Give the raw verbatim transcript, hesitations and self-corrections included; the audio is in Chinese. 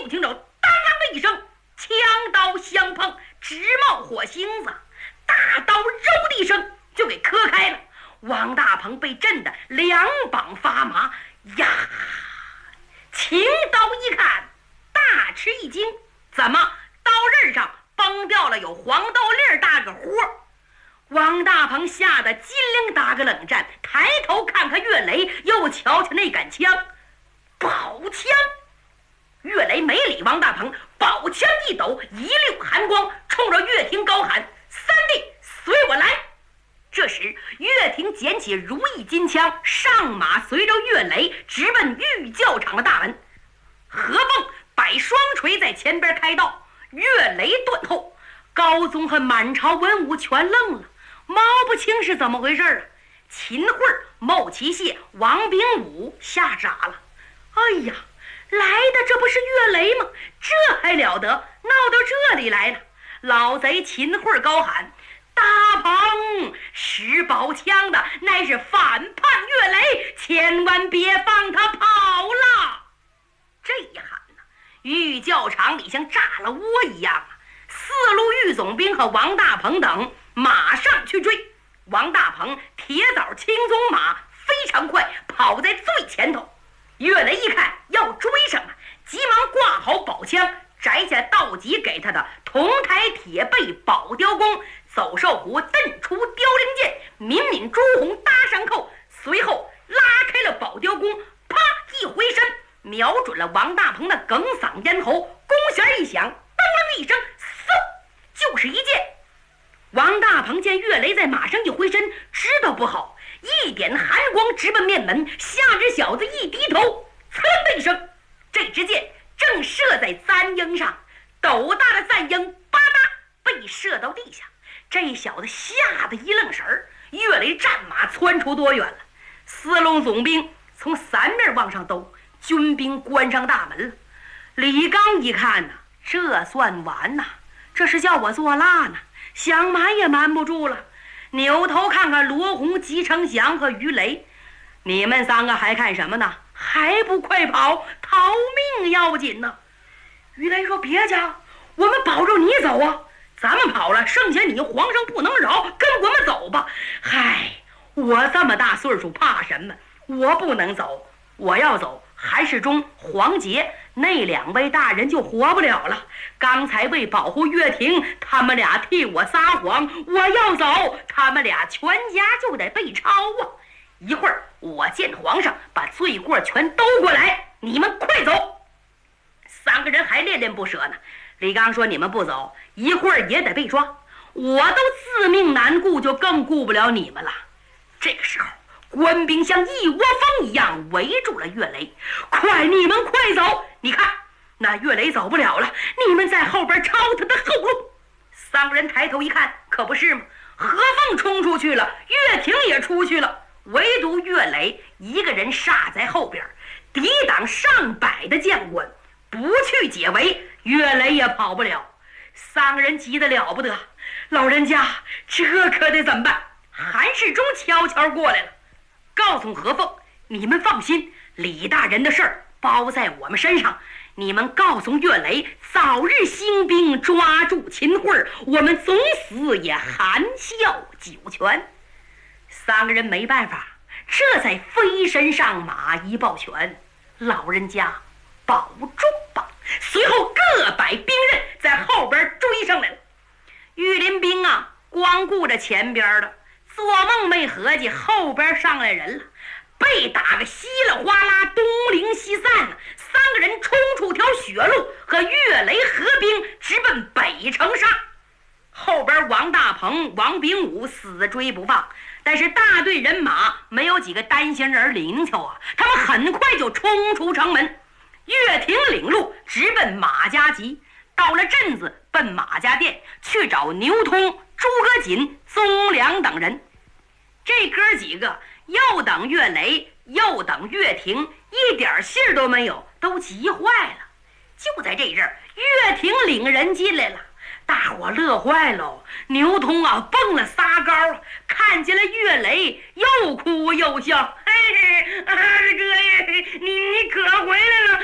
就听着当啷的一声，枪刀相碰，直冒火星子，大刀肉的一声就给磕开了。王大鹏被震得两膀发麻呀，擎刀一看，大吃一惊，怎么刀刃上崩掉了有黄豆粒大个豁？王大鹏吓得金灵打个冷战，抬头看看岳雷，又瞧瞧那杆枪，宝枪。岳雷没理王大鹏，宝枪一抖，一溜寒光，冲着岳霆高喊：“三弟，随我来！”这时岳霆捡起如意金枪，上马随着岳雷直奔御教场的大门。何凤摆双锤在前边开道，岳雷断后。高宗和满朝文武全愣了，毛不清是怎么回事啊？秦桧、牟齐谢、王炳武吓傻了。哎呀，来的这不是岳雷吗？这还了得，闹到这里来了。老贼秦桧高喊：“大鹏，使宝枪的乃是反叛岳雷，千万别放他跑了！”这一喊呢，御教场里像炸了窝一样啊！四路御总兵和王大鹏等马上去追。王大鹏铁枣青鬃马非常快，跑在最前头。岳雷一看要追上了，急忙挂好宝枪，摘下道吉给他的铜台铁背宝雕弓，走兽壶蹬出雕翎剑，敏敏朱红搭上扣，随后拉开了宝雕弓，啪一回身，瞄准了王大鹏的哽嗓咽喉，弓弦一响，当啷一声，嗖，就是一箭。王大鹏见岳雷在马上一挥身，知道不好，一点寒光直奔面门，吓只小子一低头，噌的一声，这支箭正射在簪缨上，斗大的簪缨吧嗒被射到地下。这小子吓得一愣神儿，岳雷战马窜出多远了？四路总兵从三面往上兜，军兵关上大门了。李刚一看呐、啊，这算完呐、啊，这是叫我做蜡呢，想瞒也瞒不住了。扭头看看罗红、吉成祥和于雷，你们三个还看什么呢？还不快跑，逃命要紧呢！于雷说：“别家，我们保着你走啊！咱们跑了，剩下你皇上不能饶，跟我们走吧。”嗨，我这么大岁数，怕什么？我不能走，我要走，韩世忠、黄杰那两位大人就活不了了。刚才为保护岳霆，他们俩替我撒谎，我要走，他们俩全家就得被抄啊！一会儿我见皇上，把罪过全兜过来，你们快走！三个人还恋恋不舍呢。李刚说：“你们不走，一会儿也得被抓，我都自命难顾，就更顾不了你们了。”这个时候，官兵像一窝蜂一样围住了岳雷，快，你们快走！你看，那岳雷走不了了，你们在后边抄他的后路。三个人抬头一看，可不是吗？何凤冲出去了，岳霆也出去了，唯独岳雷一个人杀在后边，抵挡上百的将官，不去解围，岳雷也跑不了。三个人急得了不得，老人家，这可得怎么办？韩世忠悄悄过来了，告诉何凤：“你们放心，李大人的事儿包在我们身上。你们告诉岳雷，早日兴兵抓住秦桧，我们总死也含笑九泉。”三个人没办法，这才飞身上马一抱拳：“老人家保重吧。”随后各摆兵刃，在后边追上来了。御林兵啊，光顾着前边的，做梦没合计后边上来人了，被打个稀里哗啦，东零西散了。三个人冲出条血路，和岳雷合兵直奔北城杀。后边王大鹏、王炳武死追不放，但是大队人马没有几个担心人灵巧啊，他们很快就冲出城门。岳霆领路直奔马家集，到了镇子奔马家店去找牛通、诸葛瑾、宗良等人。这哥几个又等岳雷又等岳霆，一点信儿都没有，都急坏了。就在这阵儿，岳霆领人进来了，大伙乐坏了。牛通啊蹦了仨高，看见了岳雷又哭又笑：“嘿嘿，二哥呀，你你可回来了！